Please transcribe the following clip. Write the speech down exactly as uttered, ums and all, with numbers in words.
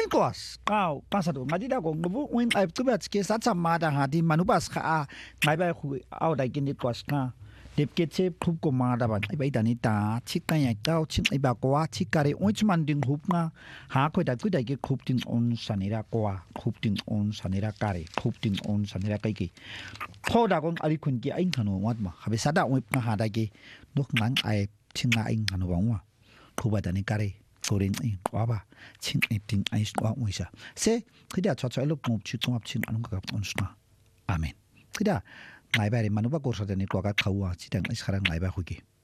kwas kau pasado ngadi da ko ngobu win ai tu bat ke sat sama da ha di manubas kha a ngai ba khu au dai kin ni kwas ka dep ke che khup ko ma da ban ai bai da ni ta chik ka ya kau chin ai ba ko chik ka re oi chman ding khup nga ha ko da ku dai ke khup ding on sanira ko khup ding on sanira ka re khup ding on sanira kai ki tho da kon ari kun ki ain khano wat ma habe sada oi na ha da ke dok ngang ai chin nga ain khano wa wa khu ba da ni ka re Korean ai kwa ba chin ai ting ai wa oi sa se khida chwa chwa lok ngop chi ngop chin anung ka on sna amen khida ngai ba re manu ba ko sa da ni kwa ka khawa chi dang ai khara ngai ba khu ki